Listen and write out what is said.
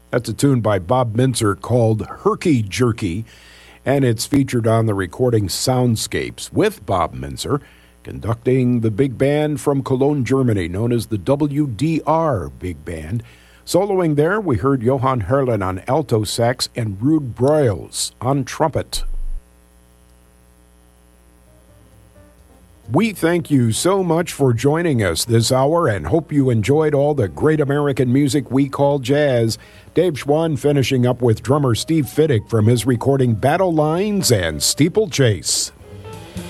That's a tune by Bob Mintzer called Herky Jerky, and it's featured on the recording Soundscapes with Bob Mintzer, conducting the big band from Cologne, Germany, known as the WDR Big Band. Soloing there, we heard Johann Herlen on alto sax and Ruud Broyles on trumpet. We thank you so much for joining us this hour and hope you enjoyed all the great American music we call jazz. Dave Schwann finishing up with drummer Steve Fiddick from his recording Battle Lines and Steeplechase.